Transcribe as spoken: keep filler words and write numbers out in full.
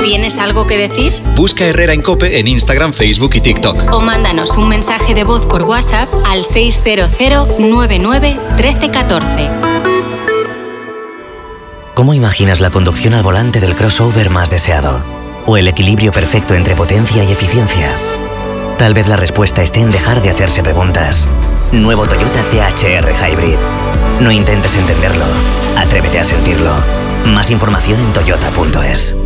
¿Tienes algo que decir? Busca Herrera en COPE en Instagram, Facebook y TikTok. O mándanos un mensaje de voz por WhatsApp al seis cero cero nueve nueve uno tres uno cuatro. ¿Cómo imaginas la conducción al volante del crossover más deseado? ¿O el equilibrio perfecto entre potencia y eficiencia? Tal vez la respuesta esté en dejar de hacerse preguntas. Nuevo Toyota T H R Hybrid. No intentes entenderlo, atrévete a sentirlo. Más información en toyota punto es.